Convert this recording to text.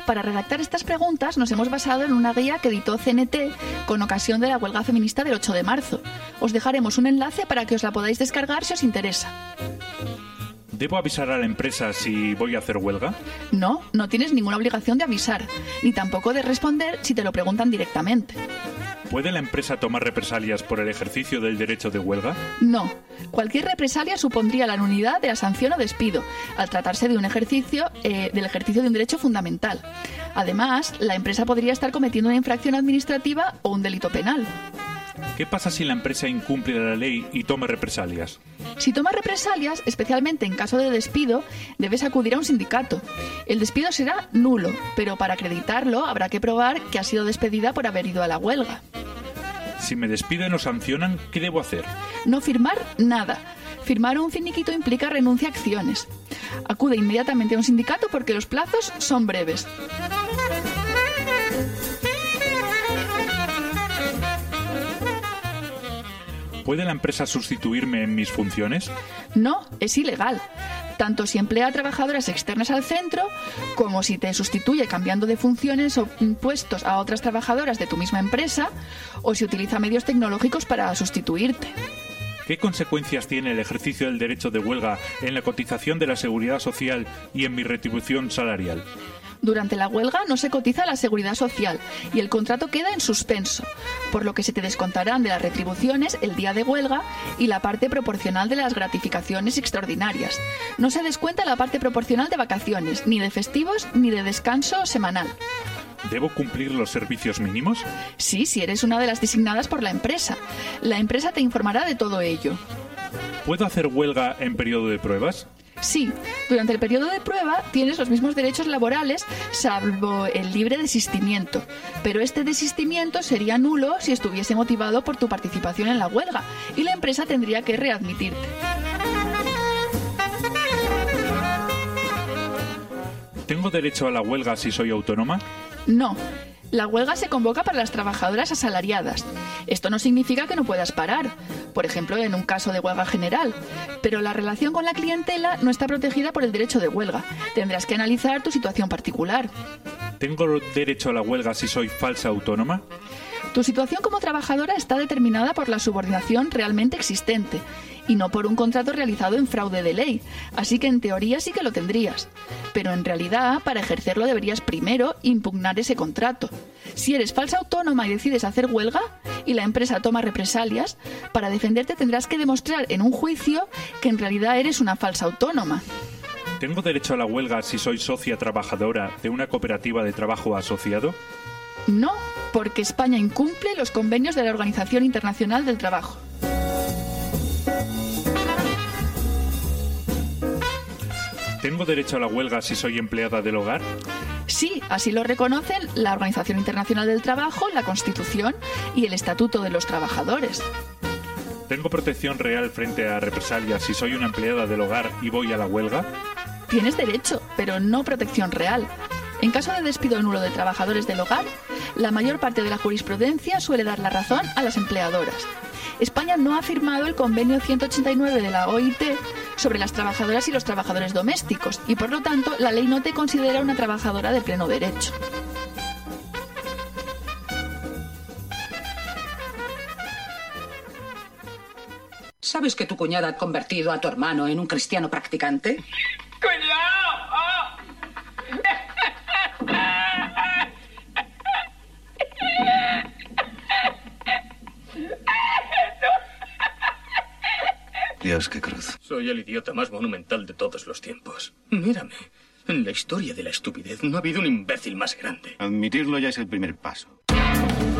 Para redactar estas preguntas nos hemos basado en una guía que editó CNT con ocasión de la huelga feminista del 8 de marzo. Os dejaremos un enlace para que os la podáis descargar si os interesa. ¿Debo avisar a la empresa si voy a hacer huelga? No, no tienes ninguna obligación de avisar, ni tampoco de responder si te lo preguntan directamente. ¿Puede la empresa tomar represalias por el ejercicio del derecho de huelga? No. Cualquier represalia supondría la nulidad de la sanción o despido, al tratarse de un ejercicio de un derecho fundamental. Además, la empresa podría estar cometiendo una infracción administrativa o un delito penal. ¿Qué pasa si la empresa incumple la ley y toma represalias? Si tomas represalias, especialmente en caso de despido, debes acudir a un sindicato. El despido será nulo, pero para acreditarlo habrá que probar que ha sido despedida por haber ido a la huelga. Si me despiden o sancionan, ¿qué debo hacer? No firmar nada. Firmar un finiquito implica renuncia a acciones. Acude inmediatamente a un sindicato porque los plazos son breves. ¿Puede la empresa sustituirme en mis funciones? No, es ilegal. Tanto si emplea a trabajadoras externas al centro, como si te sustituye cambiando de funciones o puestos a otras trabajadoras de tu misma empresa, o si utiliza medios tecnológicos para sustituirte. ¿Qué consecuencias tiene el ejercicio del derecho de huelga en la cotización de la Seguridad Social y en mi retribución salarial? Durante la huelga no se cotiza la seguridad social y el contrato queda en suspenso, por lo que se te descontarán de las retribuciones el día de huelga y la parte proporcional de las gratificaciones extraordinarias. No se descuenta la parte proporcional de vacaciones, ni de festivos, ni de descanso semanal. ¿Debo cumplir los servicios mínimos? Sí, si eres una de las designadas por la empresa. La empresa te informará de todo ello. ¿Puedo hacer huelga en periodo de pruebas? Sí, durante el periodo de prueba tienes los mismos derechos laborales, salvo el libre desistimiento. Pero este desistimiento sería nulo si estuviese motivado por tu participación en la huelga y la empresa tendría que readmitirte. ¿Tengo derecho a la huelga si soy autónoma? No. La huelga se convoca para las trabajadoras asalariadas. Esto no significa que no puedas parar, por ejemplo, en un caso de huelga general. Pero la relación con la clientela no está protegida por el derecho de huelga. Tendrás que analizar tu situación particular. ¿Tengo derecho a la huelga si soy falsa autónoma? Tu situación como trabajadora está determinada por la subordinación realmente existente y no por un contrato realizado en fraude de ley, así que en teoría sí que lo tendrías. Pero en realidad, para ejercerlo deberías primero impugnar ese contrato. Si eres falsa autónoma y decides hacer huelga y la empresa toma represalias, para defenderte tendrás que demostrar en un juicio que en realidad eres una falsa autónoma. ¿Tengo derecho a la huelga si soy socia trabajadora de una cooperativa de trabajo asociado? No, porque España incumple los convenios de la Organización Internacional del Trabajo. ¿Tengo derecho a la huelga si soy empleada del hogar? Sí, así lo reconocen la Organización Internacional del Trabajo, la Constitución y el Estatuto de los Trabajadores. ¿Tengo protección real frente a represalias si soy una empleada del hogar y voy a la huelga? Tienes derecho, pero no protección real. En caso de despido nulo de trabajadores del hogar, la mayor parte de la jurisprudencia suele dar la razón a las empleadoras. España no ha firmado el convenio 189 de la OIT sobre las trabajadoras y los trabajadores domésticos y, por lo tanto, la ley no te considera una trabajadora de pleno derecho. ¿Sabes que tu cuñada ha convertido a tu hermano en un cristiano practicante? ¡Cuidado! ¡Oh! Dios, qué cruz. Soy el idiota más monumental de todos los tiempos. Mírame. En la historia de la estupidez no ha habido un imbécil más grande. Admitirlo ya es el primer paso.